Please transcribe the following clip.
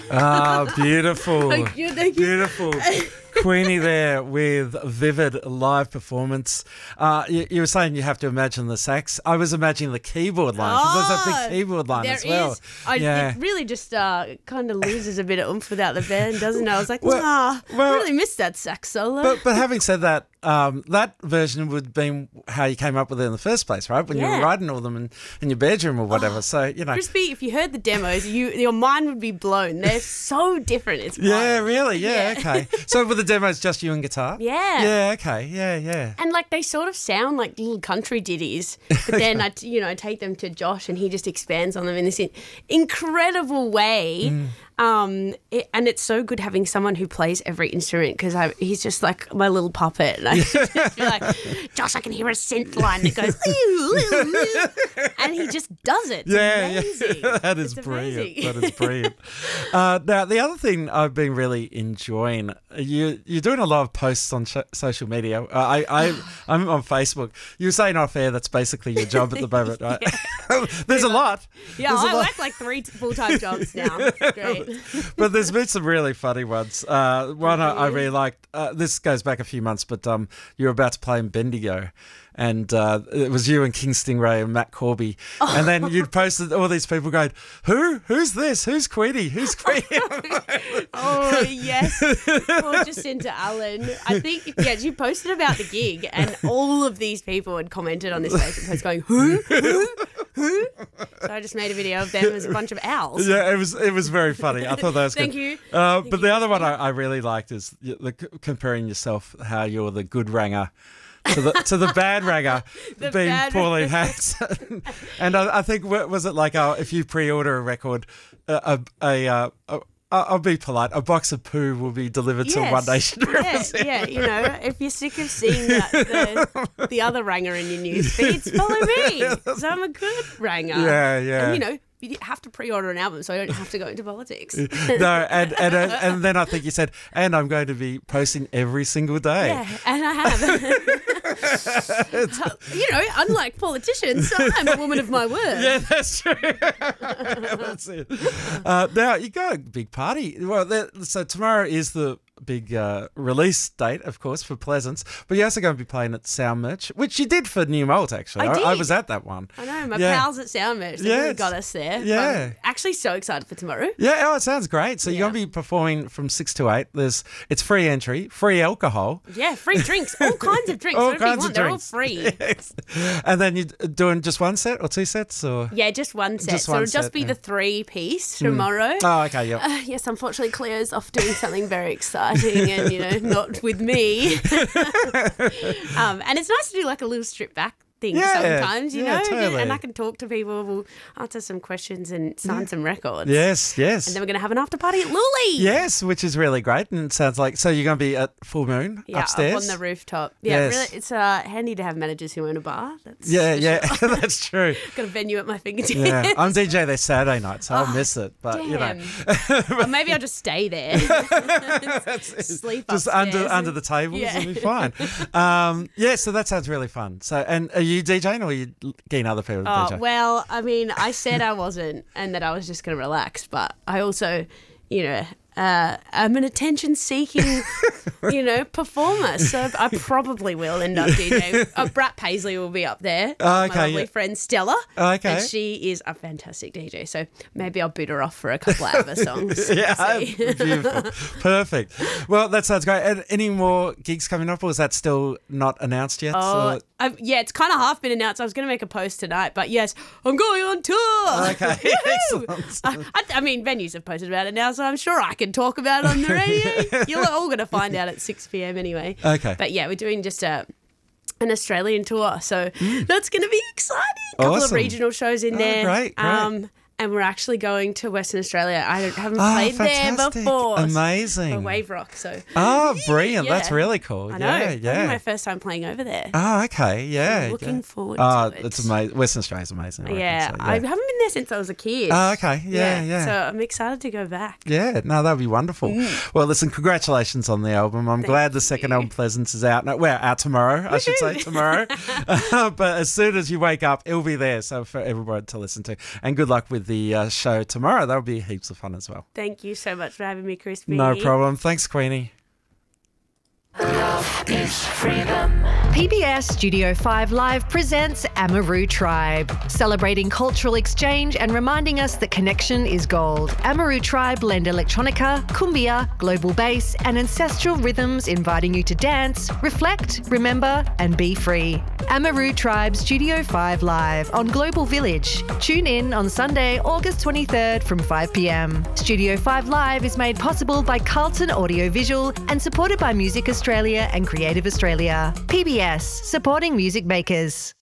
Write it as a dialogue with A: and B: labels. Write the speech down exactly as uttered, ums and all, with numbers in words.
A: Ah, beautiful.
B: Thank you, thank you.
A: Beautiful. Queenie there with vivid live performance. Uh, you, you were saying you have to imagine the sax. I was imagining the keyboard line because there's a big keyboard line
B: there
A: as well.
B: Is. I,
A: yeah.
B: It really just uh, kind of loses a bit of oomph without the band, doesn't it? I was like,
A: Well-
B: nah,
A: well-
B: I really missed that sax solo.
A: But, but having said that, um, that version would have been how you came up with it in the first place, right? When you
B: Yeah.
A: were writing all them in, in your bedroom or whatever. so, you know.
B: Crispy, if you heard the demos, you your mind would be blown. They're so different. It's
A: Yeah,
B: wild.
A: really? Yeah,
B: Yeah.
A: okay. So were the demos just you and guitar?
B: Yeah.
A: Yeah, okay. Yeah, yeah.
B: And like they sort of sound like little country ditties, but then I, you know, take them to Josh and he just expands on them in this in- incredible way.
A: Mm.
B: Um, it, and it's so good having someone who plays every instrument because he's just like my little puppet. And I just be like, Josh, I can hear a synth line that goes, and he just does it. It's
A: Yeah,
B: amazing.
A: yeah. that is
B: It's
A: brilliant.
B: amazing.
A: That is brilliant. uh, now, the other thing I've been really enjoying, you, you're doing a lot of posts on sh- social media. Uh, I, I, I'm on Facebook. You were saying off air that's basically your job at the moment, right? There's a lot.
B: Yeah,
A: There's a
B: I
A: lot.
B: work like three t- full-time jobs now. It's great.
A: But there's been some really funny ones. Uh, one I, I really liked. Uh, this goes back a few months, but um, you were about to play in Bendigo, and uh, it was you and King Stingray and Matt Corby, and then you'd posted all these people going, "Who? Who's this? Who's Queenie? Who's Queenie?"
B: Oh, yes. Or Jacinta Allen. I think, yeah, you posted about the gig and all of these people had commented on this Facebook post going, who? Who? Who? So I just made a video of them as a bunch of owls.
A: Yeah, it was it was very funny. I thought that was
B: Thank
A: good.
B: you.
A: Uh,
B: Thank
A: but
B: you.
A: the other one I, I really liked is y- the, comparing yourself, how you're the good ranger to the to the bad ranger,
B: The
A: being
B: bad
A: Pauline Hanson. And I, I think wa- was it like uh, if you pre-order a record, uh, a a. Uh, a I'll be polite. A box of poo will be delivered to One Nation.
B: Yeah, yeah, you know, if you're sick of seeing that, the, the other ranger in your news feeds, follow me. So I'm a good ranger.
A: Yeah, yeah.
B: And, you know, you have to pre-order an album so I don't have to go into politics.
A: No, and and uh, and then I think you said, and I'm going to be posting every single day.
B: Yeah, and I have. You know, unlike politicians, I'm a woman of my word.
A: Yeah, that's true. That's it. Uh, now, you got a big party. Well, there, so tomorrow is the big uh, release date, of course, for Pleasance, but you're also going to be playing at Sound Merch, which you did for New Malt, actually.
B: I
A: I, I
B: did.
A: was at that one.
B: I know, my
A: Yeah.
B: pals at Sound Merch, they
A: Yes.
B: really got us there.
A: Yeah.
B: I'm actually so excited for tomorrow.
A: Yeah, oh, it sounds great. So
B: Yeah.
A: you're going to be performing from six to eight. There's It's free entry, free alcohol.
B: Yeah, free drinks, all kinds of drinks.
A: All
B: Whatever
A: kinds
B: you
A: of
B: want, they're
A: drinks.
B: all free.
A: Yes. And then you're doing just one set or two sets? Or
B: Yeah, just one set.
A: Just
B: so
A: one
B: it'll just
A: set,
B: be
A: yeah.
B: the three piece tomorrow.
A: Oh, okay, yeah.
B: Uh, yes, unfortunately, Claire's off doing something very exciting and, you know, not with me. um, and it's nice to do like a little strip back thing
A: Yeah,
B: sometimes, you
A: yeah,
B: know,
A: totally.
B: and I can talk to people, we'll answer some questions and sign some records.
A: Yes, yes.
B: And then we're going to have an after party at Luli.
A: Yes, which is really great. And it sounds like, so you're going to be at Full Moon
B: Yeah,
A: upstairs?
B: up on the rooftop. Yeah,
A: Yes.
B: really, it's uh, handy to have managers who own a bar. That's
A: Yeah,
B: for
A: yeah,
B: sure.
A: that's true.
B: Got a venue at my fingertips.
A: Yeah, I'm D J there Saturday night, so I'll miss it. But you know,
B: Damn. Or maybe I'll just stay there. Sleep
A: just
B: upstairs.
A: under under the tables,
B: Yeah.
A: it'll be fine. Um, yeah, so that sounds really fun. So, and are you DJing or are you getting other people to
B: Oh,
A: D J?
B: well, I mean, I said I wasn't and that I was just going to relax, but I also, you know, uh, I'm an attention-seeking, you know, performer, so I probably will end up DJing. Uh, Brat Paisley will be up there.
A: Oh,
B: my
A: okay,
B: lovely
A: yeah.
B: friend Stella.
A: Oh, okay.
B: And she is a fantastic D J, so maybe I'll boot her off for a couple of ABBA songs.
A: Yeah,
B: See.
A: beautiful, perfect. Well, that sounds great. And any more gigs coming up, or is that still not announced yet?
B: Oh,
A: Or-
B: I've, yeah, it's kind of half been announced. I was going to make a post tonight, but yes, I'm going on tour.
A: Okay,
B: Woohoo!
A: excellent.
B: I, I, I mean, venues have posted about it now, so I'm sure I can talk about it on the radio. You're all going to find out at six p.m. anyway.
A: Okay.
B: But yeah, we're doing just a an Australian tour, so that's going to be exciting. A couple
A: Awesome.
B: of regional shows in
A: Oh,
B: there.
A: great, great.
B: Um, and we're actually going to Western Australia. I don't- haven't
A: Oh,
B: played there
A: fantastic.
B: before.
A: Amazing.
B: For Wave Rock, so.
A: Oh, brilliant.
B: Yeah.
A: That's really cool.
B: I know.
A: Yeah,
B: It's
A: yeah.
B: my first time playing over there.
A: Oh, okay. Yeah.
B: I'm looking
A: yeah.
B: forward
A: oh,
B: to it.
A: it's amazing. Western Australia's amazing. I reckon,
B: Yeah,
A: so,
B: I haven't been there since I was a kid.
A: Oh, okay. Yeah, yeah.
B: So I'm excited to go back.
A: Yeah, no, that would be wonderful. Well, listen, congratulations on the album. I'm glad the second
B: you.
A: album, Pleasance, is out. No, well, out tomorrow, I should say tomorrow. Uh, but as soon as you wake up, it'll be there, so for everyone to listen to. And good luck with the uh, show tomorrow. That'll be heaps of fun as well.
B: Thank you so much for having me, Crispy.
A: No problem. Thanks, Queenie.
C: Love is freedom. P B S Studio five Live presents Amaroo Tribe, celebrating cultural exchange and reminding us that connection is gold. Amaroo Tribe blend electronica, cumbia, global bass, and ancestral rhythms, inviting you to dance, reflect, remember, and be free. Amaroo Tribe Studio five Live on Global Village. Tune in on Sunday, August twenty-third from five p.m. Studio five Live is made possible by Carlton Audiovisual and supported by Music Australia and Creative Australia. P B S, supporting music makers.